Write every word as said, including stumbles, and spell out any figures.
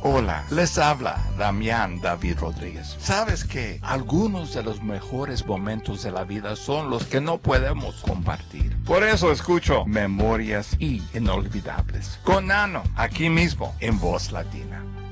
Hola, les habla Damián David Rodríguez. ¿Sabes que algunos de los mejores momentos de la vida son los que no podemos compartir? Por eso escucho Memorias y Inolvidables con Nano, aquí mismo en Voz Latina.